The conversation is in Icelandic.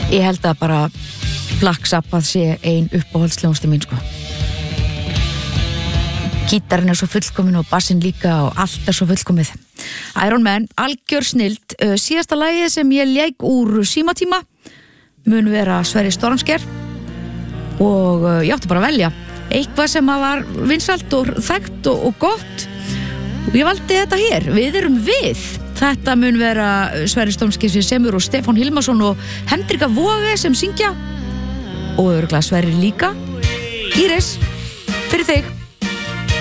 Ég held að bara Black Sabbath sé ein uppáhaldsljónsti mín, sko. Gítarinn svo fullkomin og bassinn líka og allt svo fullkomið. Iron Man, algjör snilld. Síðasta lagið sem ég lék úr símatíma mun vera Sverrir Stormsker og ég átti bara að velja eitthvað sem var vinsælt og þekkt og gott og ég valdi þetta hér. Við erum við. Þetta mun vera Sverrir Stormsker sem semur og Stefán Hilmarsson og Hendrika Voge sem syngja og örugglega Sverrir líka. Íris, fyrir þig.